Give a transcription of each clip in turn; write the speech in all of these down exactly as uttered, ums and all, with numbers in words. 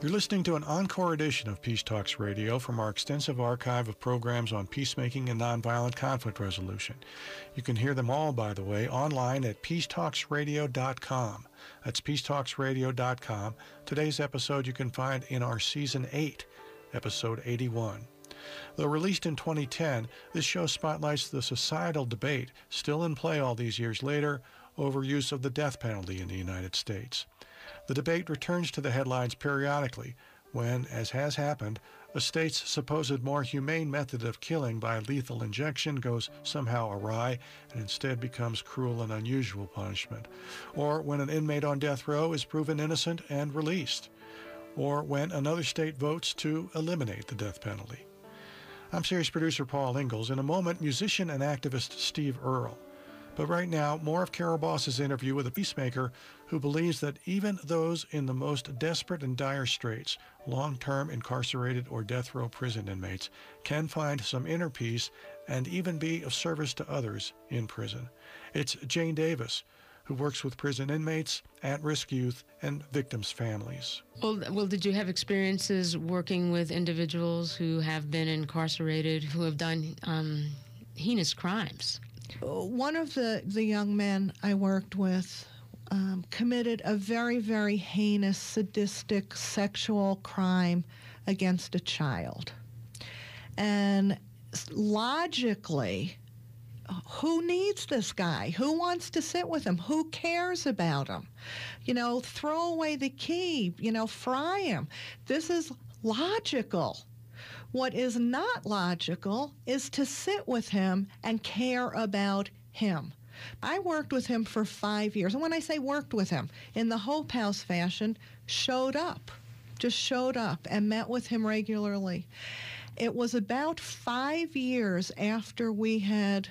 You're listening to an encore edition of Peace Talks Radio from our extensive archive of programs on peacemaking and nonviolent conflict resolution. You can hear them all, by the way, online at peace talks radio dot com. That's peace talks radio dot com. Today's episode you can find in our Season eight, Episode eighty-one. Though released in twenty ten, this show spotlights the societal debate, still in play all these years later, over use of the death penalty in the United States. The debate returns to the headlines periodically when, as has happened, a state's supposed more humane method of killing by lethal injection goes somehow awry and instead becomes cruel and unusual punishment, or when an inmate on death row is proven innocent and released, or when another state votes to eliminate the death penalty. I'm series producer Paul Ingalls. In a moment, musician and activist Steve Earle. But right now, more of Carol Boss's interview with a peacemaker who believes that even those in the most desperate and dire straits, long-term incarcerated or death row prison inmates, can find some inner peace and even be of service to others in prison. It's Jane Davis, who works with prison inmates, at-risk youth, and victims' families. Well, well, did you have experiences working with individuals who have been incarcerated, who have done um, heinous crimes? One of the, the young men I worked with um, committed a very, very heinous, sadistic sexual crime against a child. And logically, who needs this guy? Who wants to sit with him? Who cares about him? You know, throw away the key, you know, fry him. This is logical. What is not logical is to sit with him and care about him. I worked with him for five years. And when I say worked with him, in the Hope House fashion, showed up, just showed up and met with him regularly. It was about five years after we had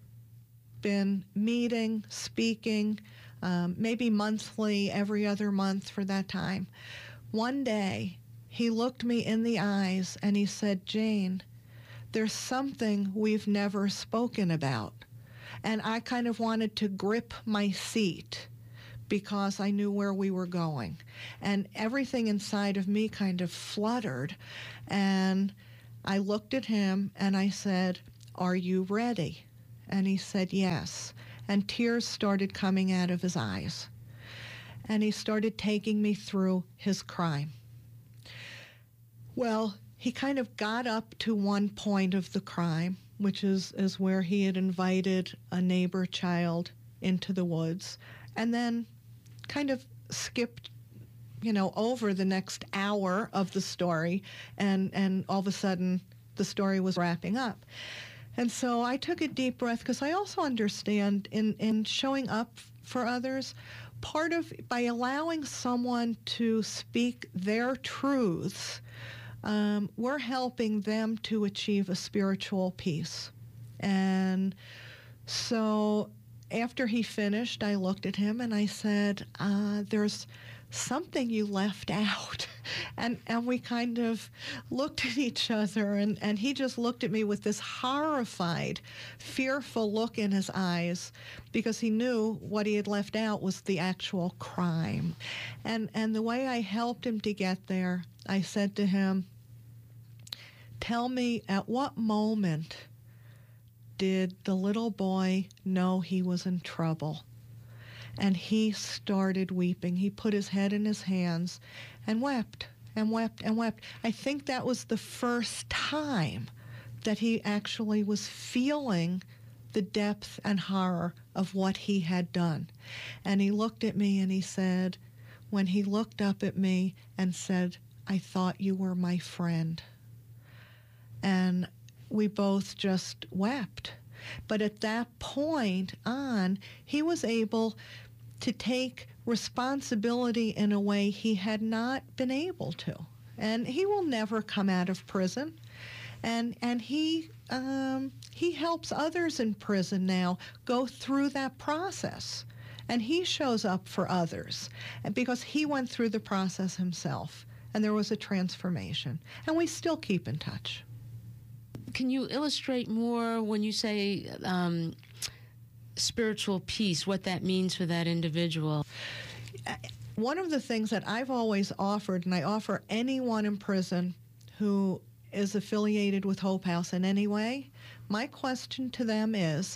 been meeting, speaking, um, maybe monthly, every other month for that time. One day, he looked me in the eyes and he said, "Jane, there's something we've never spoken about." And I kind of wanted to grip my seat because I knew where we were going. And everything inside of me kind of fluttered. And I looked at him and I said, "Are you ready?" And he said, "Yes." And tears started coming out of his eyes. And he started taking me through his crime. Well, he kind of got up to one point of the crime, which is, is where he had invited a neighbor child into the woods, and then kind of skipped, you know, over the next hour of the story, and, and all of a sudden the story was wrapping up. And so I took a deep breath because I also understand in, in showing up for others, part of, by allowing someone to speak their truths, um, we're helping them to achieve a spiritual peace. And so after he finished, I looked at him and I said, uh, there's something you left out. And and we kind of looked at each other, and, and he just looked at me with this horrified, fearful look in his eyes, because he knew what he had left out was the actual crime. And and the way I helped him to get there, I said to him, "Tell me, at what moment did the little boy know he was in trouble?" And he started weeping. He put his head in his hands and wept and wept and wept. I think that was the first time that he actually was feeling the depth and horror of what he had done. And he looked at me and he said, when he looked up at me and said, "I thought you were my friend." And we both just wept. But at that point on, he was able to take responsibility in a way he had not been able to. And he will never come out of prison. And and he um, he helps others in prison now go through that process. And he shows up for others because he went through the process himself. And there was a transformation. And we still keep in touch. Can you illustrate more when you say um, spiritual peace, what that means for that individual? One of the things that I've always offered, and I offer anyone in prison who is affiliated with Hope House in any way, my question to them is,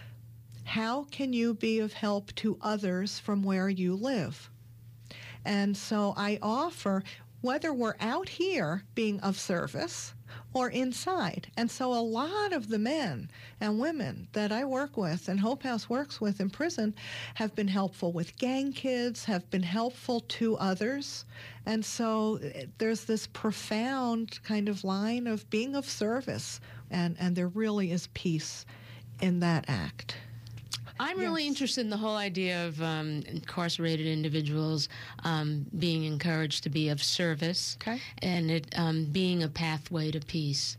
how can you be of help to others from where you live? And so I offer, whether we're out here being of service or inside. And so a lot of the men and women that I work with and Hope House works with in prison have been helpful with gang kids, have been helpful to others. And so there's this profound kind of line of being of service, and, and there really is peace in that act. I'm really Yes. interested in the whole idea of um, incarcerated individuals um, being encouraged to be of service, Okay. and it um, being a pathway to peace.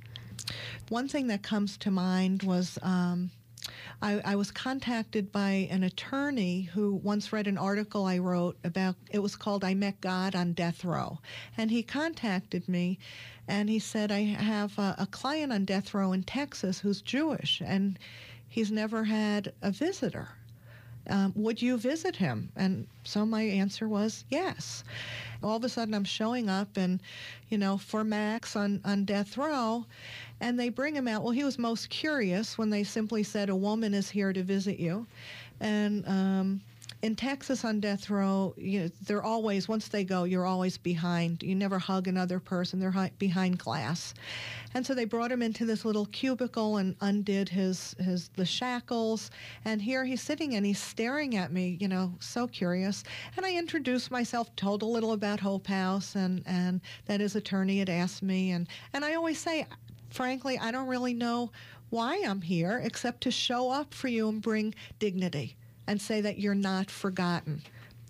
One thing that comes to mind was um, I, I was contacted by an attorney who once read an article I wrote about, it was called I Met God on Death Row. And he contacted me and he said, I have a, a client on death row in Texas who's Jewish, and he's never had a visitor. Um, would you visit him? And so my answer was yes. All of a sudden I'm showing up and, you know, for Max on, on death row, and they bring him out. Well, he was most curious when they simply said, a woman is here to visit you. And um, in Texas on death row, you know, they're always, once they go, you're always behind. You never hug another person. They're hi- behind glass. And so they brought him into this little cubicle and undid his, his the shackles. And here he's sitting and he's staring at me, you know, so curious. And I introduced myself, told a little about Hope House, and, and that his attorney had asked me. And, and I always say, frankly, I don't really know why I'm here except to show up for you and bring dignity and say that you're not forgotten.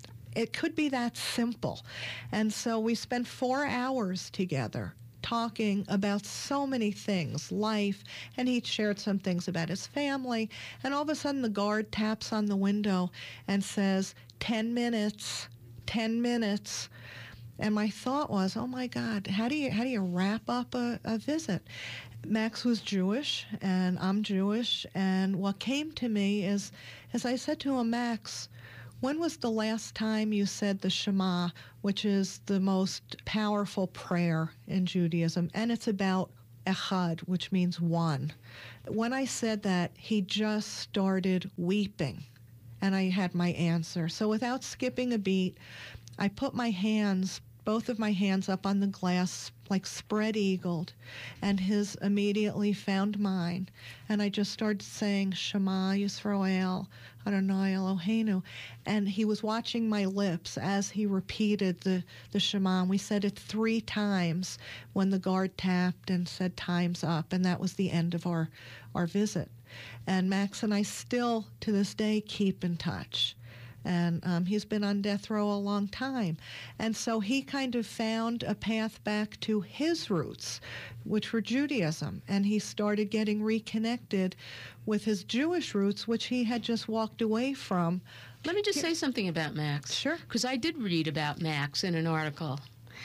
It could be that simple. And so we spent four hours together talking about so many things, life, and he shared some things about his family. And all of a sudden the guard taps on the window and says, ten minutes, ten minutes. And my thought was, oh my God, how do you how do you wrap up a, a visit? Max was Jewish, and I'm Jewish, and what came to me is, as I said to him, Max, when was the last time you said the Shema, which is the most powerful prayer in Judaism, and it's about echad, which means one. When I said that, he just started weeping, and I had my answer. So without skipping a beat, I put my hands, both of my hands up on the glass, like spread-eagled, and his immediately found mine. And I just started saying, Shema Yisrael, Adonai Eloheinu. And he was watching my lips as he repeated the, the Shema. And we said it three times when the guard tapped and said, time's up. And that was the end of our, our visit. And Max and I still, to this day, keep in touch. And um, he's been on death row a long time. And so he kind of found a path back to his roots, which were Judaism. And he started getting reconnected with his Jewish roots, which he had just walked away from. Let me just say something about Max. Sure. Because I did read about Max in an article.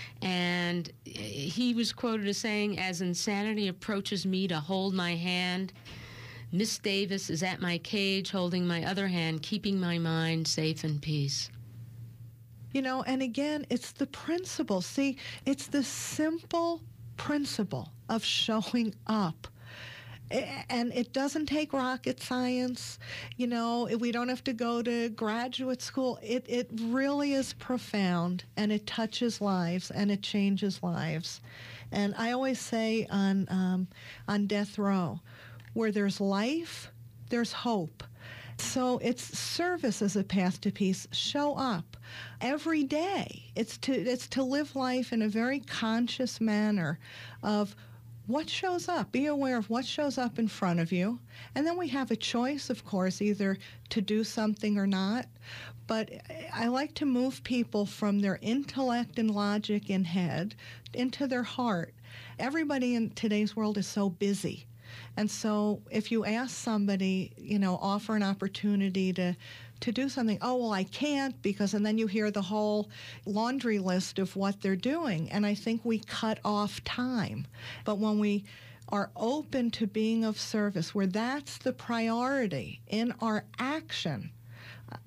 And he was quoted as saying, as insanity approaches me to hold my hand, Miss Davis is at my cage, holding my other hand, keeping my mind safe in peace. You know, and again, it's the principle. See, it's the simple principle of showing up. And it doesn't take rocket science. You know, we don't have to go to graduate school. It, it really is profound, and it touches lives, and it changes lives. And I always say on um, on death row, where there's life, there's hope. So it's service as a path to peace. Show up every day. It's to it's to live life in a very conscious manner of what shows up. Be aware of what shows up in front of you. And then we have a choice, of course, either to do something or not. But I like to move people from their intellect and logic and head into their heart. Everybody in today's world is so busy. And so if you ask somebody, you know, offer an opportunity to, to do something, oh, well, I can't because, and then you hear the whole laundry list of what they're doing. And I think we cut off time. But when we are open to being of service, where that's the priority in our action,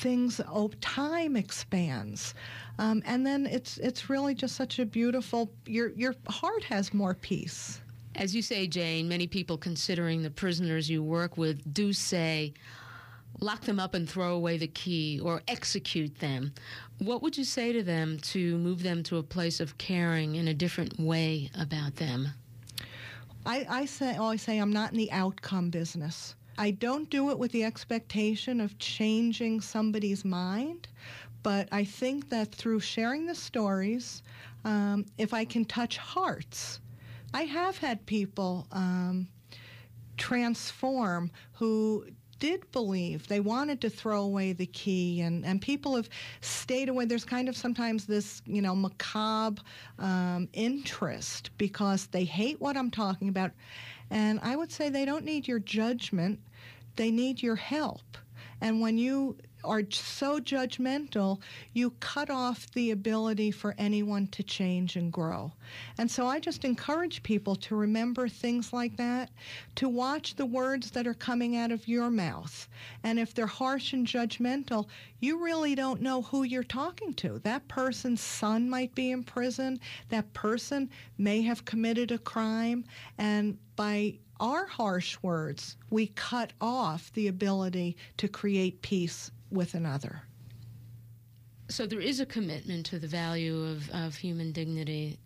things, oh, time expands. Um, and then it's it's really just such a beautiful, your your heart has more peace. As you say, Jane, many people considering the prisoners you work with do say, lock them up and throw away the key or execute them. What would you say to them to move them to a place of caring in a different way about them? I, I say, always say I'm not in the outcome business. I don't do it with the expectation of changing somebody's mind, but I think that through sharing the stories, um, if I can touch hearts, I have had people um, transform who did believe. They wanted to throw away the key, and, and people have stayed away. There's kind of sometimes this, you know, macabre um, interest because they hate what I'm talking about. And I would say they don't need your judgment. They need your help. And when you are so judgmental, you cut off the ability for anyone to change and grow. And so I just encourage people to remember things like that, to watch the words that are coming out of your mouth. And if they're harsh and judgmental, you really don't know who you're talking to. That person's son might be in prison. That person may have committed a crime. And by our harsh words, we cut off the ability to create peace with another. So there is a commitment to the value of, of human dignity,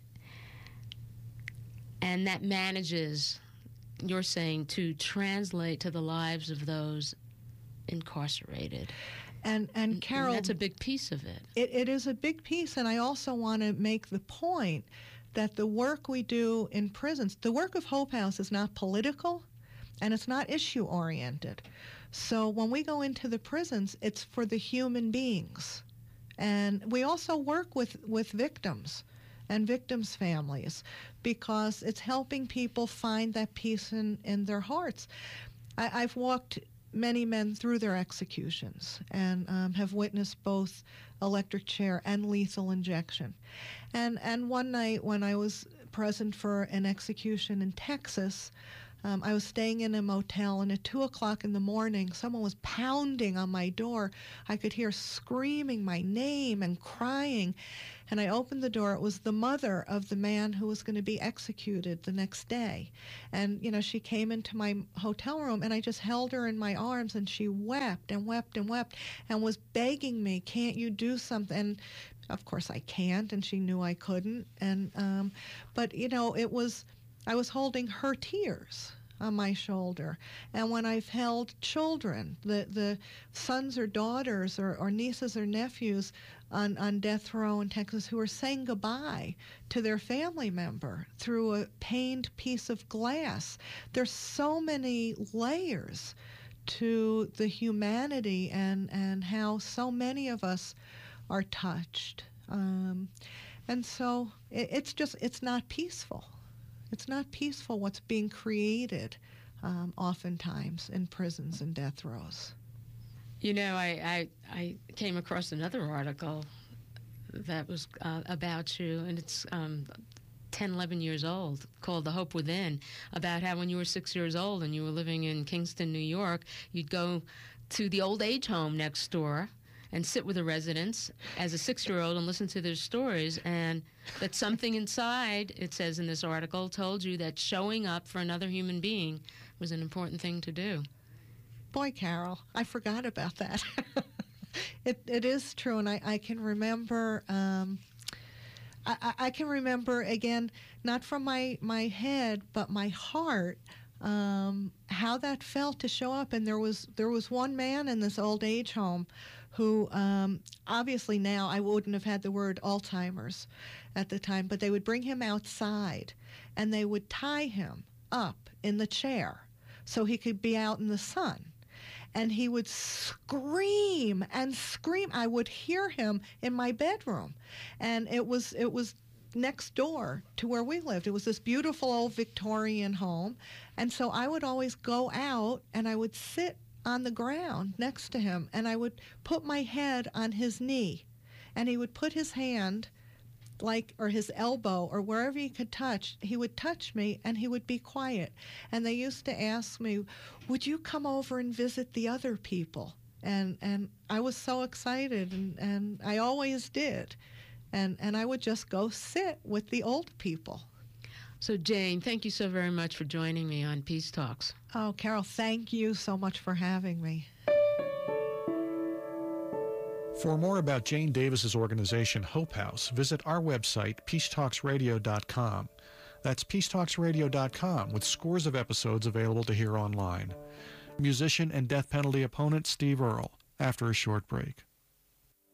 and that manages, you're saying, to translate to the lives of those incarcerated. And, and Carol, and that's a big piece of it. it. It is a big piece, and I also want to make the point that the work we do in prisons, the work of Hope House is not political, and it's not issue-oriented. So when we go into the prisons, it's for the human beings. And we also work with, with victims and victims' families because it's helping people find that peace in, in their hearts. I, I've walked many men through their executions and um, have witnessed both electric chair and lethal injection. And, and one night when I was present for an execution in Texas, Um, I was staying in a motel, and at two o'clock in the morning, someone was pounding on my door. I could hear screaming my name and crying. And I opened the door. It was the mother of the man who was going to be executed the next day. And, you know, she came into my hotel room, and I just held her in my arms, and she wept and wept and wept and was begging me, can't you do something? And, of course, I can't, and she knew I couldn't. And um, but, you know, it was... I was holding her tears on my shoulder. And when I've held children, the, the sons or daughters or, or nieces or nephews on, on death row in Texas who are saying goodbye to their family member through a pained piece of glass, there's so many layers to the humanity and, and how so many of us are touched. Um, and so it, it's just, it's not peaceful. It's not peaceful what's being created um, oftentimes in prisons and death rows. You know, I, I, I came across another article that was uh, about you, and it's um, ten, eleven years old, called The Hope Within, about how when you were six years old and you were living in Kingston, New York, you'd go to the old age home next door and sit with the residents as a six-year-old and listen to their stories, and that something inside, it says in this article, told you that showing up for another human being was an important thing to do. Boy, Carol, I forgot about that. it, it is true, and I, I can remember... Um, I, I can remember, again, not from my, my head, but my heart, um, how that felt to show up. And there was there was one man in this old age home who, um, obviously now I wouldn't have had the word Alzheimer's at the time, but they would bring him outside and they would tie him up in the chair so he could be out in the sun. And he would scream and scream. I would hear him in my bedroom. And it was it was next door to where we lived. It was this beautiful old Victorian home. And so I would always go out and I would sit on the ground next to him and I would put my head on his knee. And he would put his hand, like, or his elbow, or wherever he could touch, he would touch me and he would be quiet. And they used to ask me, would you come over and visit the other people? And and I was so excited, and, and I always did. And, and I would just go sit with the old people. So, Jane, thank you so very much for joining me on Peace Talks. Oh, Carol, thank you so much for having me. For more about Jane Davis's organization, Hope House, visit our website, peace talks radio dot com. That's peace talks radio dot com, with scores of episodes available to hear online. Musician and death penalty opponent Steve Earle, after a short break.